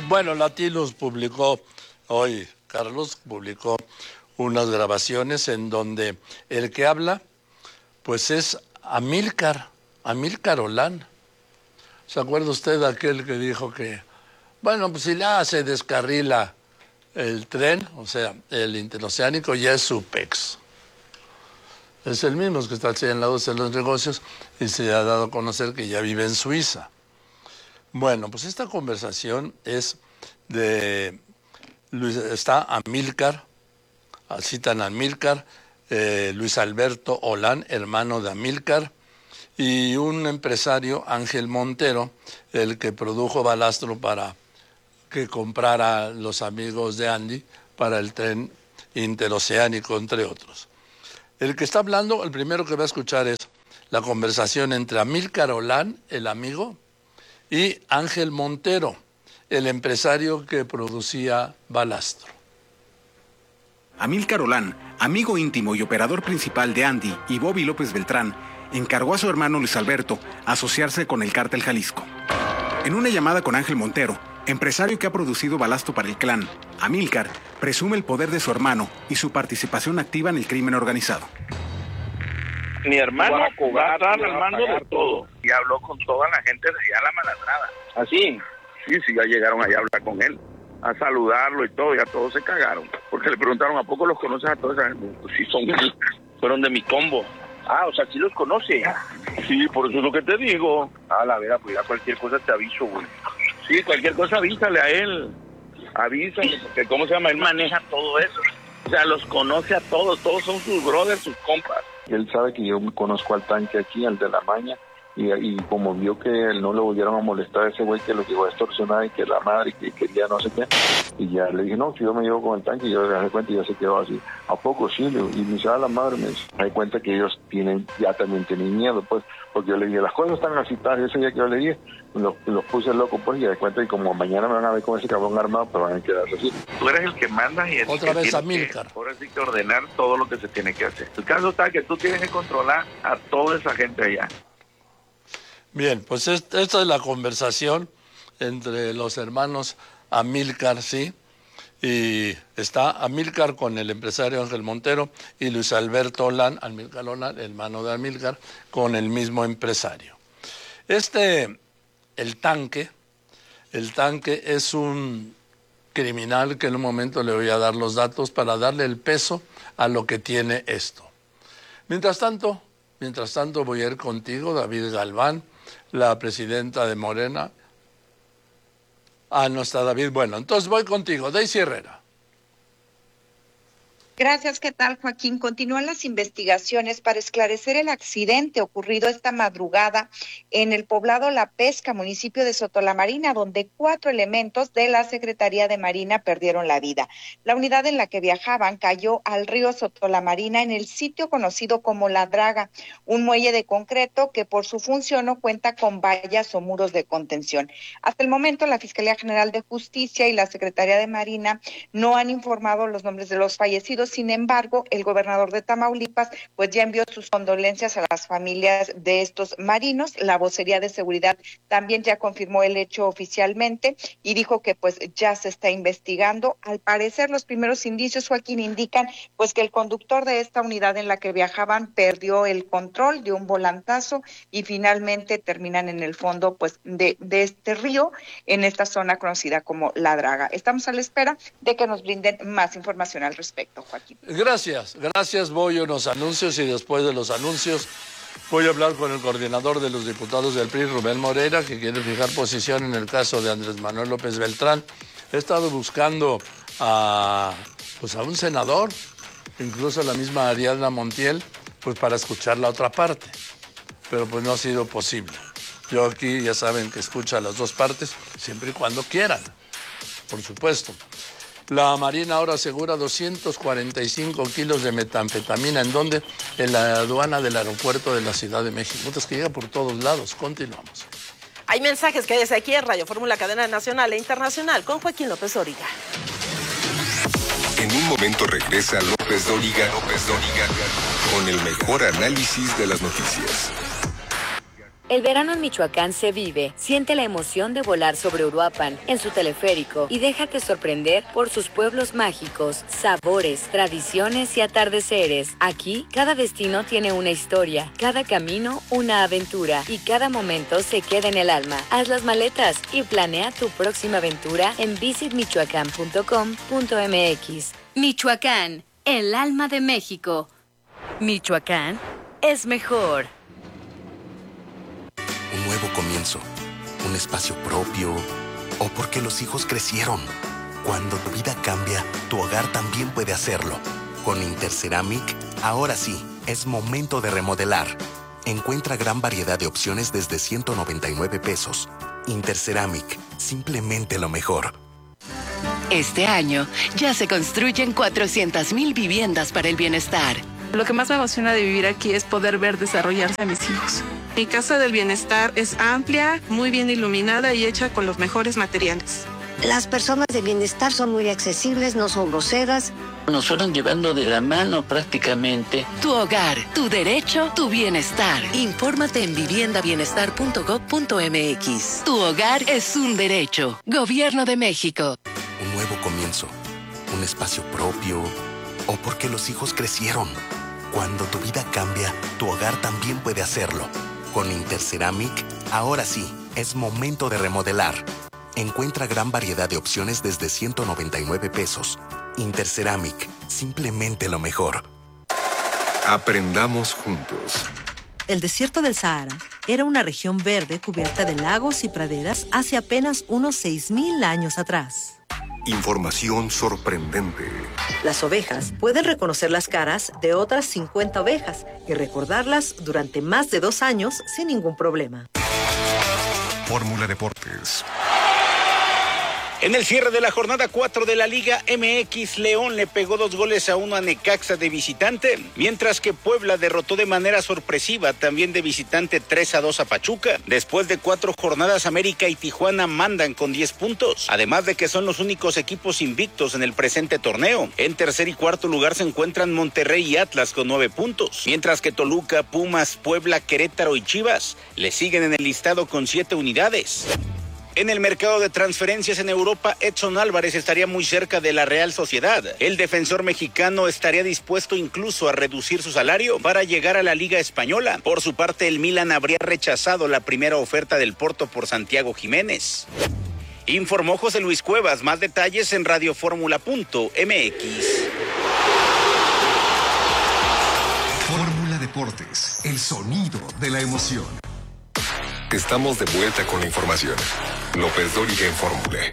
Bueno, Latinos publicó hoy, Carlos publicó unas grabaciones en donde el que habla, pues es Amílcar Olán. ¿Se acuerda usted de aquel que dijo que, bueno, pues si ya se descarrila el tren, o sea, el interoceánico, ya es su pex? Es el mismo que está señalado en los negocios y se ha dado a conocer que ya vive en Suiza. Bueno, pues esta conversación es de está Amílcar, citan a Amílcar, Luis Alberto Olán, hermano de Amílcar, y un empresario, Ángel Montero, el que produjo Balastro para que comprara los amigos de Andy para el tren interoceánico, entre otros. El que está hablando, el primero que va a escuchar es la conversación entre Amílcar Olán, el amigo, y Ángel Montero, el empresario que producía Balastro. Amílcar Olán, amigo íntimo y operador principal de Andy y Bobby López Beltrán, encargó a su hermano Luis Alberto asociarse con el Cártel Jalisco. En una llamada con Ángel Montero, empresario que ha producido Balastro para el clan, Amílcar presume el poder de su hermano y su participación activa en el crimen organizado. Mi hermano va a estar al mando de todo. Y habló con toda la gente de allá, la Malandrada. ¿Así? Sí, ya llegaron allá a hablar con él, a saludarlo y todo, ya todos se cagaron. Porque le preguntaron, ¿a poco los conoces a todos? Pues sí, fueron de mi combo. Ah, o sea, ¿sí los conoce? Sí, por eso es lo que te digo. Ah, la verdad, pues ya cualquier cosa te aviso, güey. Sí, cualquier cosa avísale a él. Avísale, porque ¿cómo se llama? Él maneja todo eso. O sea, los conoce a todos son sus brothers, sus compas. Él sabe que yo conozco al tanque aquí, al de la Maña, y como vio que él no le volvieron a molestar a ese güey que lo llegó a extorsionar y que la madre que quería no sé qué, y ya le dije, no, si yo me llevo con el tanque, y yo me di cuenta y ya se quedó así. ¿A poco sí? Y me dice, la madre, me di cuenta que ellos ya también tienen miedo, pues, porque yo le dije, las cosas están así, tal, ese día que yo le dije, los puse loco, pues, y me di cuenta, y como mañana me van a ver con ese cabrón armado, pero van a quedar así. Tú eres el que manda y el otra que vez tiene Amílcar. Ahora sí que ordenar todo lo que se tiene que hacer. El caso está que tú tienes que controlar a toda esa gente allá. Bien, pues esta es la conversación entre los hermanos Amílcar, sí, y está Amílcar con el empresario Ángel Montero y Luis Alberto Olán, Amílcar Olán, hermano de Amílcar, con el mismo empresario. El tanque es un criminal que en un momento le voy a dar los datos para darle el peso a lo que tiene esto. Mientras tanto voy a ir contigo, David Galván, la presidenta de Morena. No está David. Bueno, entonces voy contigo, Daisy Herrera. Gracias, ¿qué tal, Joaquín? Continúan las investigaciones para esclarecer el accidente ocurrido esta madrugada en el poblado La Pesca, municipio de Sotolamarina, donde 4 elementos de la Secretaría de Marina perdieron la vida. La unidad en la que viajaban cayó al río Sotolamarina en el sitio conocido como La Draga, un muelle de concreto que por su función no cuenta con vallas o muros de contención. Hasta el momento, la Fiscalía General de Justicia y la Secretaría de Marina no han informado los nombres de los fallecidos. Sin embargo, el gobernador de Tamaulipas pues ya envió sus condolencias a las familias de estos marinos. La vocería de seguridad también ya confirmó el hecho oficialmente y dijo que pues ya se está investigando. Al parecer, los primeros indicios, Joaquín, indican pues que el conductor de esta unidad en la que viajaban perdió el control, dio un volantazo y finalmente terminan en el fondo pues de este río, en esta zona conocida como La Draga. Estamos a la espera de que nos brinden más información al respecto, Joaquín. Gracias. Voy a unos anuncios y después de los anuncios voy a hablar con el coordinador de los diputados del PRI, Rubén Moreira, que quiere fijar posición en el caso de Andrés Manuel López Beltrán. He estado buscando a un senador, incluso a la misma Ariadna Montiel, pues para escuchar la otra parte, pero pues no ha sido posible. Yo aquí ya saben que escucho a las dos partes, siempre y cuando quieran, por supuesto. La Marina ahora asegura 245 kilos de metanfetamina. ¿En dónde? En la aduana del aeropuerto de la Ciudad de México. Es que llega por todos lados. Continuamos. Hay mensajes que desde aquí en Radio Fórmula, cadena nacional e internacional, con Joaquín López Dóriga. En un momento regresa López Dóriga con el mejor análisis de las noticias. El verano en Michoacán se vive. Siente la emoción de volar sobre Uruapan, en su teleférico, y déjate sorprender por sus pueblos mágicos, sabores, tradiciones y atardeceres. Aquí, cada destino tiene una historia, cada camino una aventura, y cada momento se queda en el alma. Haz las maletas y planea tu próxima aventura en visitmichoacán.com.mx. Michoacán, el alma de México. Michoacán es mejor. Un nuevo comienzo, un espacio propio, o porque los hijos crecieron. Cuando tu vida cambia, tu hogar también puede hacerlo. Con Interceramic, ahora sí, es momento de remodelar. Encuentra gran variedad de opciones desde 199 pesos. Interceramic, simplemente lo mejor. Este año ya se construyen 400,000 viviendas para el bienestar. Lo que más me emociona de vivir aquí es poder ver desarrollarse a mis hijos. Mi casa del bienestar es amplia, muy bien iluminada y hecha con los mejores materiales. Las personas de bienestar son muy accesibles, no son groseras. Nos fueron llevando de la mano prácticamente. Tu hogar, tu derecho, tu bienestar. Infórmate en viviendabienestar.gov.mx. Tu hogar es un derecho. Gobierno de México. Un nuevo comienzo, un espacio propio, o porque los hijos crecieron. Cuando tu vida cambia, tu hogar también puede hacerlo. Con Interceramic, ahora sí, es momento de remodelar. Encuentra gran variedad de opciones desde 199 pesos. Interceramic, simplemente lo mejor. Aprendamos juntos. El desierto del Sahara era una región verde cubierta de lagos y praderas hace apenas unos 6,000 años atrás. Información sorprendente. Las ovejas pueden reconocer las caras de otras 50 ovejas y recordarlas durante más de 2 años sin ningún problema. Fórmula Deportes. En el cierre de la jornada 4 de la Liga MX, León le pegó 2-1 a Necaxa de visitante, mientras que Puebla derrotó de manera sorpresiva también de visitante 3-2 a Pachuca. Después de 4 jornadas, América y Tijuana mandan con 10 puntos, además de que son los únicos equipos invictos en el presente torneo. En tercer y cuarto lugar se encuentran Monterrey y Atlas con 9 puntos, mientras que Toluca, Pumas, Puebla, Querétaro y Chivas le siguen en el listado con 7 unidades. En el mercado de transferencias en Europa, Edson Álvarez estaría muy cerca de la Real Sociedad. El defensor mexicano estaría dispuesto incluso a reducir su salario para llegar a la Liga Española. Por su parte, el Milan habría rechazado la primera oferta del Porto por Santiago Jiménez. Informó José Luis Cuevas. Más detalles en radioformula.mx. Fórmula Deportes, el sonido de la emoción. Estamos de vuelta con la información. López Dóriga en Fórmula.